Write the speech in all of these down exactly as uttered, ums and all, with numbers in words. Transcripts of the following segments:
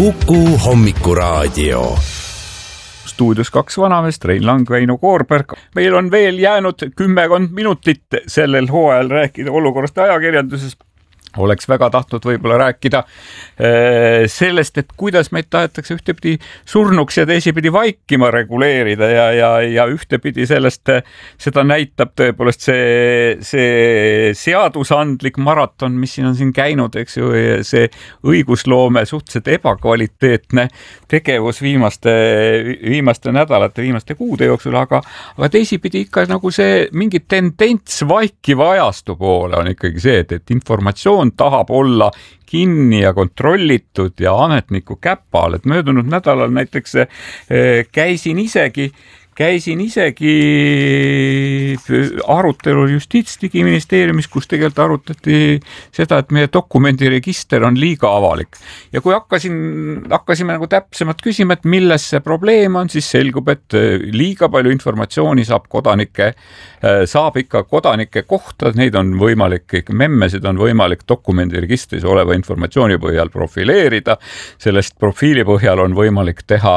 Kuku Hommikuraadio. Stuudios kaks vanameest, Rein Lang, Väino Koorberg. Meil on veel jäänud kümmekond minutit sellel hooajal rääkida olukorrast ajakirjanduses. Oleks väga tahtnud võib-olla rääkida sellest, et kuidas meid tahetakse ühtepidi surnuks ja teisipidi vaikima reguleerida ja, ja, ja ühtepidi sellest, seda näitab tõepoolest see, see seadusandlik maraton, mis siin on siin käinud, eks ju, see õigusloome suhteliselt ebakvaliteetne tegevus viimaste, viimaste nädalate, viimaste kuude jooksul, aga, aga teisipidi ikka nagu see mingi tendents vaikiva ajastu poole on ikkagi see, et, et informatsioon tahab olla kinni ja kontrollitud ja ametniku käpal, et möödunud nädalal näiteks käisin isegi käisin isegi arutelul Justiitsdigiministeeriumis, kus tegelikult arutati seda, et meie dokumendiregister on liiga avalik. Ja kui hakkasin, hakkasime nagu täpsemalt küsima, et milles see probleem on, siis selgub, et liiga palju informatsiooni saab kodanike, saab ikka kodanike kohta, neid on võimalik, memmesid on võimalik dokumendiregistris oleva informatsiooni põhjal profileerida, sellest profiili põhjal on võimalik teha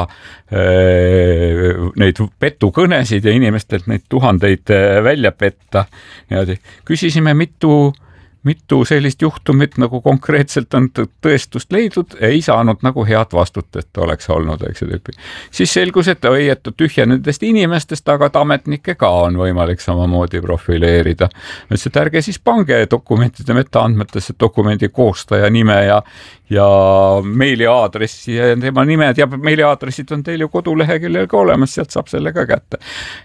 neid petukõnesid ja inimestelt neid tuhandeid välja petta. Küsisime mitu, mitu sellist juhtumit nagu konkreetselt on tõestust leidnud, ei saanud nagu head vastut, et oleks olnud, eks tüüpi. Siis selgus, et oi, et tühja nendest inimestest, aga ametnikke ka on võimalik samamoodi profileerida. Mõtles, et ärge siis pange dokumentide metaandmetesse dokumendi koostaja nime ja ja meiliaadressi ja tema nimed ja meiliaadressid on teil ju koduleheküljel ka olemas, sealt saab selle ka kätte.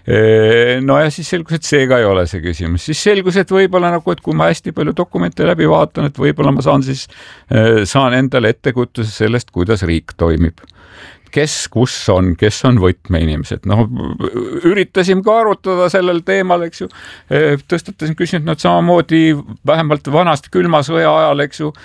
No ja siis selgus, et see ka ei ole see küsimus. Siis selgus, et võib-olla nagu, et kui ma hästi palju dokumente läbi vaatan, et võib-olla ma saan siis, saan endale ettekujutuse sellest, kuidas riik toimib. Kes, kus on, kes on võtmeinimesed. No, üritasin ka arutada sellel teemal, eks ju. Tõstatasin küsinud, no, samamoodi vähemalt vanast külma sõja ajal, eks ju,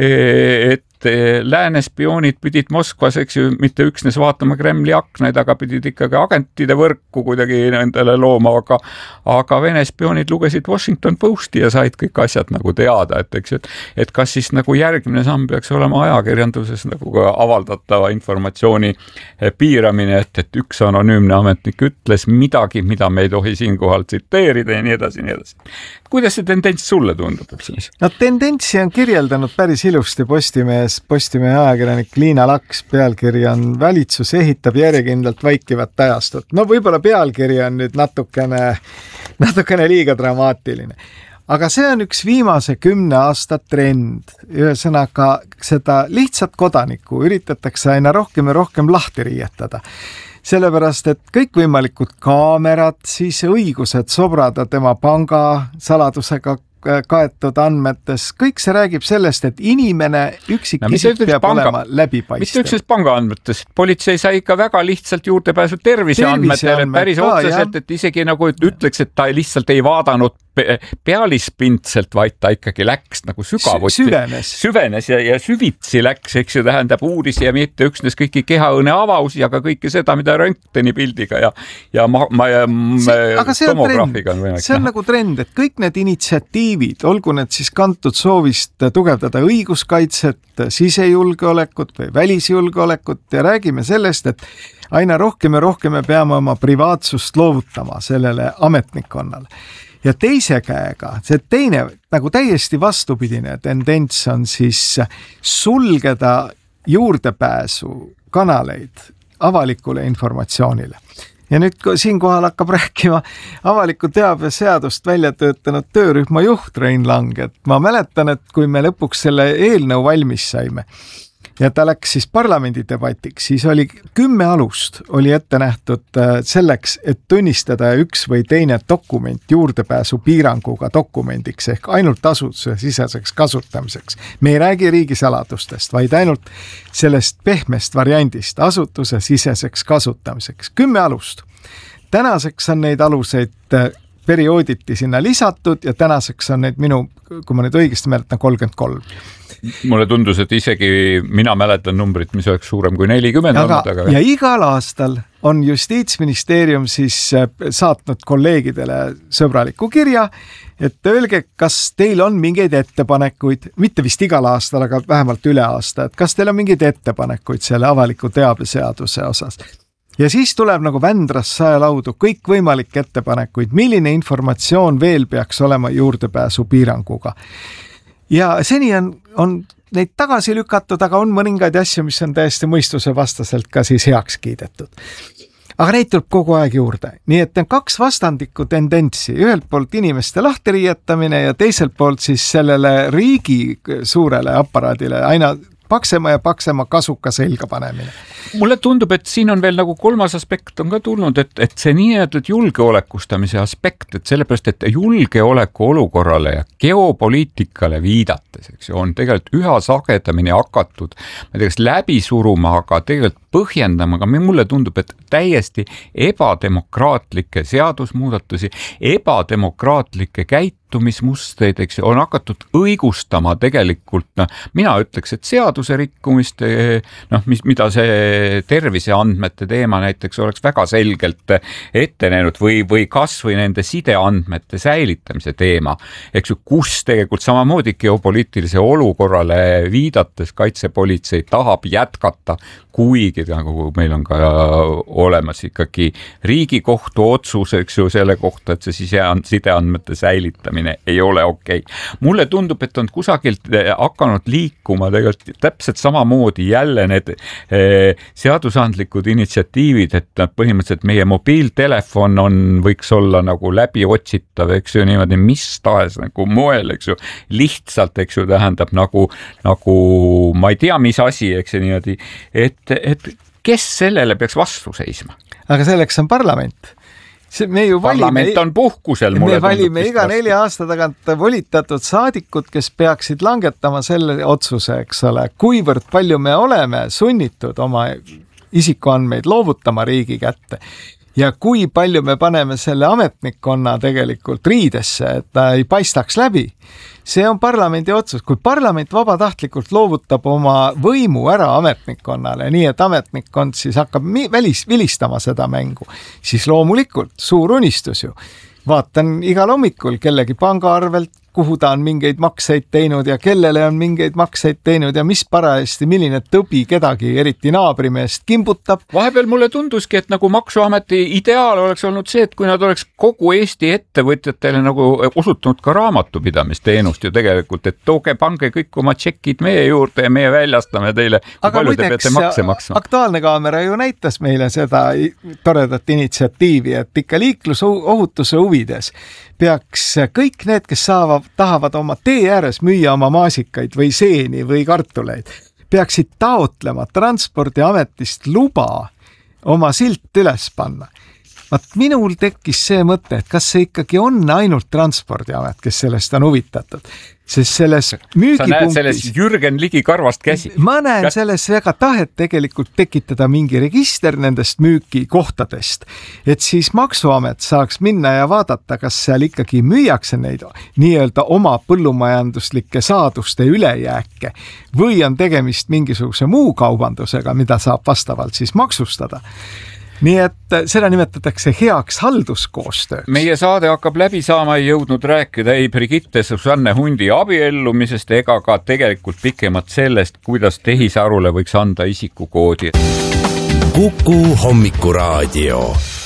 et lääne spioonid pidid Moskvas, eks ju, mitte üksnes vaatama Kremli aknaid, aga pidid ikkagi agentide võrku kuidagi nendele looma, aga, aga Vene spioonid lugesid Washington Posti ja said kõik asjad nagu teada, et, eks, et, et kas siis nagu järgmine samm peaks olema ajakirjanduses nagu ka avaldatava informatsiooni piiramine, et, et üks anonüümne ametnik ütles midagi, mida me ei tohi siinkohal tsiteerida ja nii edasi, nii edasi. Kuidas see tendents sulle tundub? Siis? No tendentsi on kirjeldanud päris ilusti Postimees, Postimehe ajakirjanik Liina Laks, pealkiri on Valitsus ehitab järjekindlalt vaikivat ajastut. No võib-olla pealkiri on nüüd natukene, natukene liiga dramaatiline. Aga see on üks viimase kümne aasta trend. Ühesõnaga seda lihtsat kodanikku üritatakse aina rohkem ja rohkem lahti riietada. Sellepärast, et kõikvõimalikud kaamerad, siis õigused sobrada tema panga saladusega kaetud andmetes, kõik see räägib sellest, et inimene üksik no, isik peab panga, olema läbipaistev. Mitte üksnes panga andmetes, politsei sai ikka väga lihtsalt juurdepääsu terviseandmetele, tervise päris otseselt, et isegi nagu ütleks, et ta lihtsalt ei vaadanud pealispindselt, vaid ta ikkagi läks nagu sügavuti. Süvenes. Süvenes ja, ja süvitsi läks, eks ju, tähendab uuris ja mitte üksnes kõiki kehaõne avausi, aga kõike seda, mida röntgeni pildiga ja, ja, ma, ma, ja see, tomograafiga on võimalik. See on nagu trend, et kõik need initsiatiivid, olgu need siis kantud soovist tugevdada õiguskaitset, sisejulgeolekut või välisjulgeolekut ja räägime sellest, et aina rohkem ja rohkem me peame oma privaatsust loovutama sellele ametnikkonnale. Ja teise käega, see teine nagu täiesti vastupidine tendents on siis sulgeda juurdepääsu kanaleid avalikule informatsioonile. Ja nüüd siinkohal hakkab rääkima avaliku teabe seadust välja töötanud töörühma juht Rein Lang, et ma mäletan, et kui me lõpuks selle eelnõu valmis saime ja ta läks siis parlamendi debatiks, siis oli kümme alust oli ette nähtud selleks, et tunnistada üks või teine dokument juurdepääsu piiranguga dokumendiks ehk ainult asutuse siseseks kasutamiseks. Me ei räägi riigisaladustest, vaid ainult sellest pehmest variandist asutuse siseseks kasutamiseks. Kümme alust. Tänaseks on neid aluseid periooditi sinna lisatud ja tänaseks on neid minu, kui ma nüüd õigesti mäletan, kolmkümmend kolm. mulle tundus, et isegi mina mäletan numbrit, mis oleks suurem kui nelikümmend aga, olnud, aga... ja igal aastal on Justiitsministeerium siis saatnud kolleegidele sõbraliku kirja, et öelge, kas teil on mingeid ettepanekuid, mitte vist igal aastal, aga vähemalt üle aasta, et kas teil on mingeid ettepanekuid selle avaliku teabeseaduse osas. Ja siis tuleb nagu Vändras saelaudu kõik võimalikke ettepanekuid, milline informatsioon veel peaks olema juurdepääsu piiranguga. Ja seni on, on neid tagasi lükatud, aga on mõningaid asju, mis on täiesti mõistuse vastaselt ka siis heaks kiidetud. Aga neid tuleb kogu aeg juurde. Nii et on kaks vastandikku tendentsi. Ühelt poolt inimeste lahteriietamine ja teiselt poolt siis sellele riigi suurele aparaadile aina paksema ja paksema kasuka selga panemine. Mulle tundub, et siin on veel nagu kolmas aspekt on ka tulnud, et, et see nii-öelda julgeolekustamise aspekt, et sellepärast, et julgeoleku olukorrale ja geopoliitikale viidates, eks ju, on tegelikult üha sagedamini hakatud, ma tegeks läbi suruma, aga tegelikult põhjendama, aga mulle tundub, et täiesti ebademokraatlikke seadusmuudatusi, ebademokraatlikke käitumismustreid, eks ju, on hakatud õigustama tegelikult, noh, mina ütleks, et seaduse rikkumist, noh, mis, mida see terviseandmete teema näiteks oleks väga selgelt ette näinud või, või kas või nende sideandmete säilitamise teema, eks ju, kus tegelikult samamoodi geopoliitilise olukorrale viidates kaitsepolitsei tahab jätkata, kuigi nagu meil on ka olemas ikkagi Riigikohtu otsus, eks ju, selle kohta, et see sideandmete säilitamine ei ole okei. Okay. Mulle tundub, et on kusagilt hakanud liikuma tegelikult täpselt samamoodi jälle need eh, seadusandlikud initsiatiivid, et põhimõtteliselt meie mobiiltelefon on, võiks olla nagu läbi otsitav, eks ju, niimoodi mis tahes nagu moel, eks ju, lihtsalt, eks ju, tähendab nagu, nagu ma ei tea, mis asi, eks ju, niimoodi, et et kes sellele peaks vastu seisma? Aga selleks on parlament. See, me ju parlament valime, on puhkusel. Me valime iga nelja aasta tagant volitatud saadikud, kes peaksid langetama selle otsuse, eks ole, kuivõrd palju me oleme sunnitud oma isikuandmeid loovutama riigi kätte. Ja kui palju me paneme selle ametnikkonna tegelikult riidesse, et ta ei paistaks läbi. See on parlamendi otsus. Kui parlament vabatahtlikult loovutab oma võimu ära ametnikkonnale, nii et ametnikkond siis hakkab välis, vilistama seda mängu, siis loomulikult suur unistus ju. Vaatan igal hommikul kellegi pangaarvelt, kuhu ta on mingeid makseid teinud ja kellele on mingeid makseid teinud ja mis parajasti, milline tõbi kedagi, eriti naabrimeest kimbutab. Vahepeal mulle tunduski, et nagu Maksuameti ideaal oleks olnud see, et kui nad oleks kogu Eesti ettevõtjatele nagu osutunud ka raamatupidamisteenust ju tegelikult, et tooge, pange kõik oma tšekid meie juurde ja meie väljastame teile, kui aga palju te peate makse maksma. Aktuaalne kaamera ju näitas meile seda toredat initsiatiivi, et ikka liiklusohutuse huvides peaks kõik need, kes saavad, tahavad oma tee ääres müüa oma maasikaid või seeni või kartuleid, peaksid taotlema Transpordiametist luba oma silt üles panna. Vaat minul tekkis see mõte, et kas see ikkagi on ainult Transpordiamet, kes sellest on huvitatud. Sest selles müügipunktis... Sa näed selles Jürgen Ligi karvast käsi. Ma näen selles väga tahet tegelikult tekitada mingi register nendest müügikohtadest, et siis Maksuamet saaks minna ja vaadata, kas seal ikkagi müüakse neid nii-öelda oma põllumajanduslike saaduste ülejääke või on tegemist mingisuguse muu kaubandusega, mida saab vastavalt siis maksustada. Nii et seda nimetatakse heaks halduskoostööks. Meie saade hakkab läbi saama, ei jõudnud rääkida ei Brigitte Susanne Hundi abiellumisest ega ka tegelikult pikemalt sellest, kuidas tehisarule võiks anda isikukoodi. Kuku Hommikuraadio.